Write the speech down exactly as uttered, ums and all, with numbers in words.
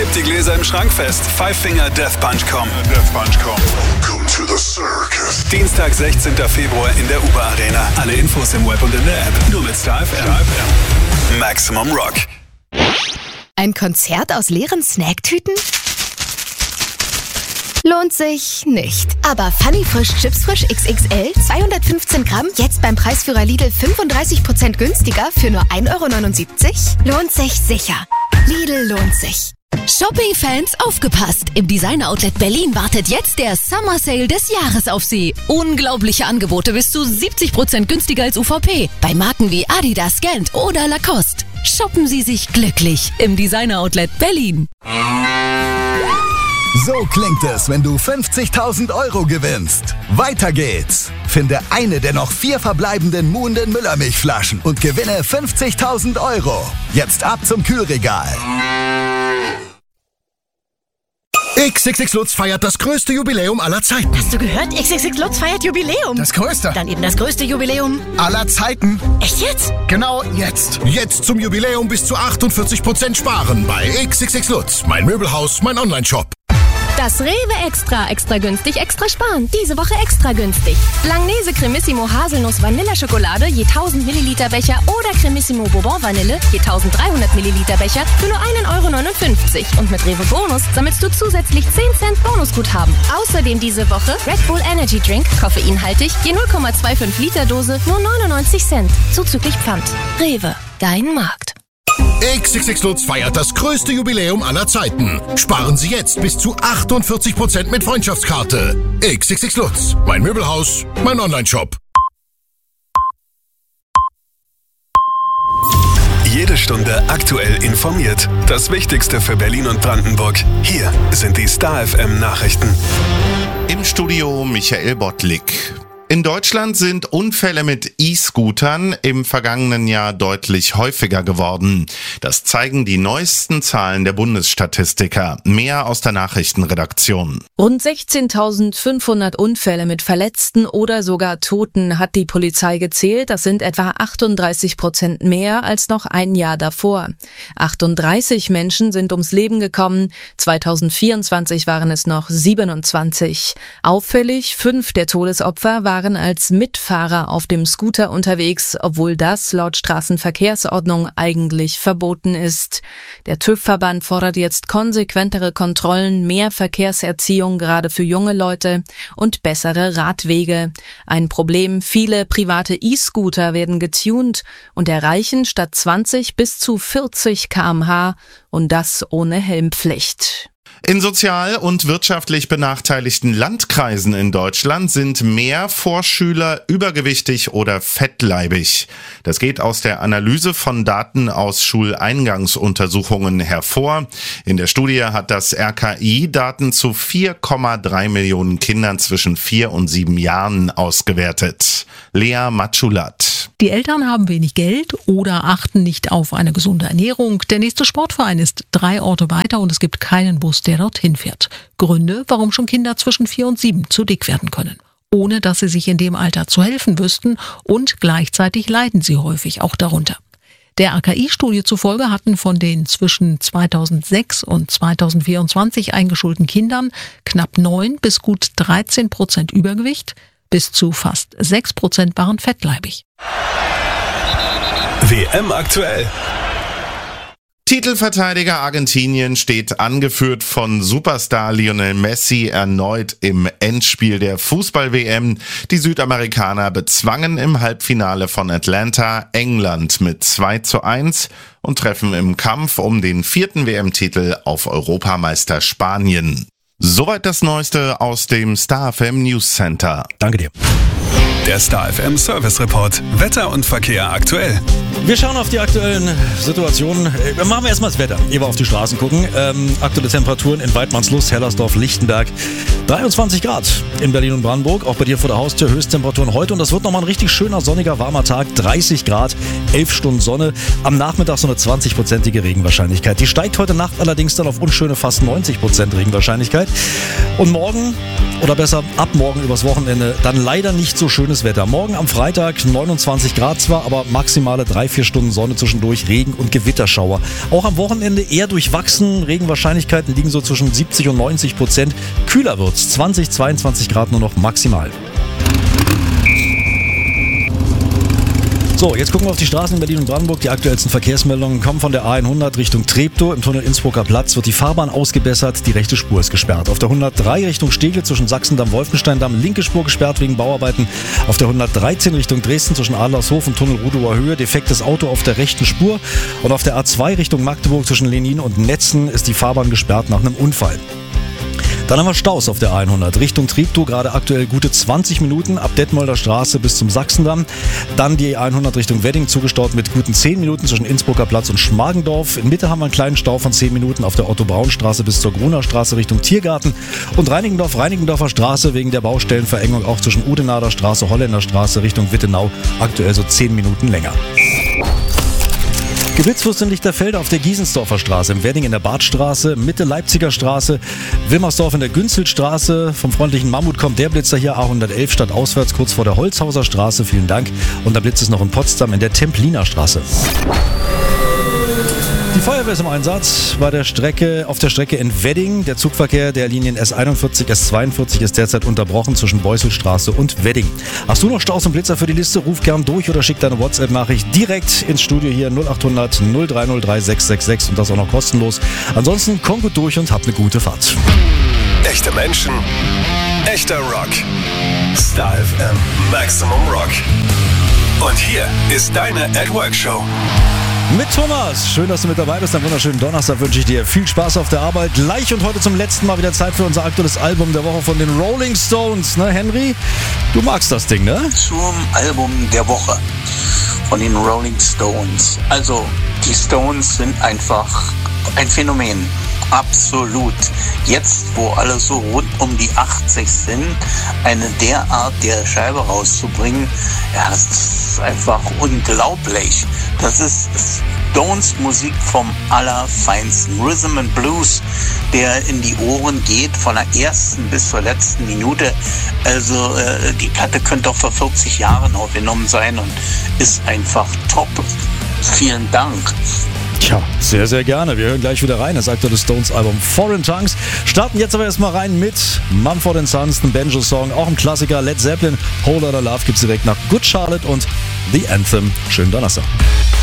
Halt die Gläser im Schrank fest. Five Finger Death Punch Punch com. Death Punch Punch com. Welcome to the circus. Dienstag, sechzehnten Februar in der Uber Arena. Alle Infos im Web und in der App. Nur mit Star F M. Maximum Rock. Ein Konzert aus leeren Snacktüten? Lohnt sich nicht. Aber Funny Frisch Chips Frisch X X L, zweihundertfünfzehn Gramm, jetzt beim Preisführer Lidl fünfunddreißig Prozent günstiger für nur ein Euro neunundsiebzig? Lohnt sich sicher. Lidl lohnt sich. Shopping-Fans, aufgepasst! Im Designer-Outlet Berlin wartet jetzt der Summer Sale des Jahres auf Sie. Unglaubliche Angebote bis zu siebzig Prozent günstiger als U V P. Bei Marken wie Adidas, Gant oder Lacoste. Shoppen Sie sich glücklich im Designer-Outlet Berlin. So klingt es, wenn du fünfzigtausend Euro gewinnst. Weiter geht's. Finde eine der noch vier verbleibenden Muhnden Müllermilchflaschen und gewinne fünfzigtausend Euro. Jetzt ab zum Kühlregal. X X X Lutz feiert das größte Jubiläum aller Zeiten. Hast du gehört? X X X Lutz feiert Jubiläum. Das größte. Dann eben das größte Jubiläum aller Zeiten. Echt jetzt? Genau jetzt. Jetzt zum Jubiläum bis zu achtundvierzig Prozent sparen bei X X X Lutz. Mein Möbelhaus, mein Online-Shop. Das Rewe Extra, extra günstig, extra sparen. Diese Woche extra günstig. Langnese Cremissimo Haselnuss Vanilleschokolade je tausend Milliliter Becher oder Cremissimo Bourbon Vanille je eintausenddreihundert Milliliter Becher für nur ein Euro neunundfünfzig. Und mit Rewe Bonus sammelst du zusätzlich zehn Cent Bonusguthaben. Außerdem diese Woche Red Bull Energy Drink, koffeinhaltig, je null Komma fünfundzwanzig Liter Dose, nur neunundneunzig Cent. Zuzüglich Pfand. Rewe, dein Markt. X X X Lutz feiert das größte Jubiläum aller Zeiten. Sparen Sie jetzt bis zu achtundvierzig Prozent mit Freundschaftskarte. X X X Lutz, mein Möbelhaus, mein Online-Shop. Jede Stunde aktuell informiert. Das Wichtigste für Berlin und Brandenburg. Hier sind die Star F M Nachrichten. Im Studio Michael Bottlik. In Deutschland sind Unfälle mit E-Scootern im vergangenen Jahr deutlich häufiger geworden. Das zeigen die neuesten Zahlen der Bundesstatistiker. Mehr aus der Nachrichtenredaktion. Rund sechzehntausendfünfhundert Unfälle mit Verletzten oder sogar Toten hat die Polizei gezählt. Das sind etwa achtunddreißig Prozent mehr als noch ein Jahr davor. achtunddreißig Menschen sind ums Leben gekommen. zweitausendvierundzwanzig waren es noch siebenundzwanzig. Auffällig, fünf der Todesopfer waren als Mitfahrer auf dem Scooter unterwegs, obwohl das laut Straßenverkehrsordnung eigentlich verboten ist. Der TÜV-Verband fordert jetzt konsequentere Kontrollen, mehr Verkehrserziehung gerade für junge Leute und bessere Radwege. Ein Problem, viele private E-Scooter werden getuned und erreichen statt zwanzig bis zu vierzig Kilometer pro Stunde und das ohne Helmpflicht. In sozial und wirtschaftlich benachteiligten Landkreisen in Deutschland sind mehr Vorschüler übergewichtig oder fettleibig. Das geht aus der Analyse von Daten aus Schuleingangsuntersuchungen hervor. In der Studie hat das R K I Daten zu vier Komma drei Millionen Kindern zwischen vier und sieben Jahren ausgewertet. Lea Matschulat. Die Eltern haben wenig Geld oder achten nicht auf eine gesunde Ernährung. Der nächste Sportverein ist drei Orte weiter und es gibt keinen Bus, der dorthin fährt. Gründe, warum schon Kinder zwischen vier und sieben zu dick werden können. Ohne dass sie sich in dem Alter zu helfen wüssten und gleichzeitig leiden sie häufig auch darunter. Der R K I-Studie zufolge hatten von den zwischen zweitausendsechs und zweitausendvierundzwanzig eingeschulten Kindern knapp neun bis gut dreizehn Prozent Übergewicht, bis zu fast sechs Prozent waren fettleibig. W M aktuell. Titelverteidiger Argentinien steht angeführt von Superstar Lionel Messi erneut im Endspiel der Fußball-W M. Die Südamerikaner bezwangen im Halbfinale von Atlanta England mit zwei zu eins und treffen im Kampf um den vierten W M-Titel auf Europameister Spanien. Soweit das Neueste aus dem Star F M News Center. Danke dir. Der Star F M Service Report. Wetter und Verkehr aktuell. Wir schauen auf die aktuellen Situationen. Äh, machen wir erstmal das Wetter, ehe wir auf die Straßen gucken. Ähm, aktuelle Temperaturen in Weidmannslust, Hellersdorf, Lichtenberg. dreiundzwanzig Grad in Berlin und Brandenburg. Auch bei dir vor der Haustür Höchsttemperaturen heute. Und das wird nochmal ein richtig schöner, sonniger, warmer Tag. dreißig Grad, elf Stunden Sonne. Am Nachmittag so eine zwanzig-prozentige Regenwahrscheinlichkeit. Die steigt heute Nacht allerdings dann auf unschöne fast neunzig Prozent Regenwahrscheinlichkeit. Und morgen, oder besser ab morgen übers Wochenende, dann leider nicht so schönes aktuelles Wetter. Morgen am Freitag neunundzwanzig Grad zwar, aber maximale drei, vier Stunden Sonne zwischendurch, Regen und Gewitterschauer. Auch am Wochenende eher durchwachsen. Regenwahrscheinlichkeiten liegen so zwischen siebzig und neunzig Prozent. Kühler wird's. zwanzig, zweiundzwanzig Grad nur noch maximal. So, jetzt gucken wir auf die Straßen in Berlin und Brandenburg. Die aktuellsten Verkehrsmeldungen kommen von der A hundert Richtung Treptow. Im Tunnel Innsbrucker Platz wird die Fahrbahn ausgebessert, die rechte Spur ist gesperrt. Auf der hundertdrei Richtung Steglitz zwischen Sachsendamm-Wolfensteindamm linke Spur gesperrt wegen Bauarbeiten. Auf der hundertdreizehn Richtung Dresden zwischen Adlershof und Tunnel Rudower Höhe defektes Auto auf der rechten Spur. Und auf der A zwei Richtung Magdeburg zwischen Lenin und Netzen ist die Fahrbahn gesperrt nach einem Unfall. Dann haben wir Staus auf der A hundert Richtung Treptow, gerade aktuell gute zwanzig Minuten ab Detmolder Straße bis zum Sachsendamm. Dann die A hundert Richtung Wedding zugestaut mit guten zehn Minuten zwischen Innsbrucker Platz und Schmargendorf. In Mitte haben wir einen kleinen Stau von zehn Minuten auf der Otto-Braun-Straße bis zur Gruner Straße Richtung Tiergarten. Und Reinickendorf, Reinickendorfer Straße wegen der Baustellenverengung auch zwischen Udenader Straße, Holländer Straße Richtung Wittenau aktuell so zehn Minuten länger. Gewitzwurst in Lichterfelde auf der Giesensdorfer Straße, im Wedding in der Badstraße, Mitte Leipziger Straße, Wilmersdorf in der Günzelstraße. Vom freundlichen Mammut kommt der Blitzer hier, A hundertelf stadtauswärts, kurz vor der Holzhauser Straße. Vielen Dank. Und der Blitz ist noch in Potsdam in der Templiner Straße. Die Feuerwehr ist im Einsatz bei der Strecke, auf der Strecke in Wedding. Der Zugverkehr der Linien S einundvierzig, S zweiundvierzig ist derzeit unterbrochen zwischen Beuselstraße und Wedding. Hast du noch Staus und Blitzer für die Liste? Ruf gern durch oder schick deine WhatsApp-Nachricht direkt ins Studio hier null acht hundert null drei null drei sechs sechs sechs und das auch noch kostenlos. Ansonsten komm gut durch und hab eine gute Fahrt. Echte Menschen, echter Rock. Star F M Maximum Rock. Und hier ist deine At Work Show. Mit Thomas. Schön, dass du mit dabei bist. Einen wunderschönen Donnerstag wünsche ich dir. Viel Spaß auf der Arbeit. Gleich und heute zum letzten Mal wieder Zeit für unser aktuelles Album der Woche von den Rolling Stones. Ne, Henry? Du magst das Ding, ne? Zum Album der Woche von den Rolling Stones. Also, die Stones sind einfach ein Phänomen. Absolut. Jetzt, wo alle so rund um die achtzig sind, eine derart der Scheibe rauszubringen, ja, das ist einfach unglaublich. Das ist Stones Musik vom Allerfeinsten. Rhythm and Blues, der in die Ohren geht, von der ersten bis zur letzten Minute. Also äh, die Platte könnte auch vor vierzig Jahren aufgenommen sein und ist einfach top. Vielen Dank. Tja, sehr, sehr gerne. Wir hören gleich wieder rein. Das aktuelle Stones-Album Foreign Tongues. Starten jetzt aber erstmal rein mit Mumford and Sons, ein Banjo-Song, auch ein Klassiker. Led Zeppelin, Whole Lotta Love gibt's direkt nach Good Charlotte und The Anthem. Schönen Donnerstag.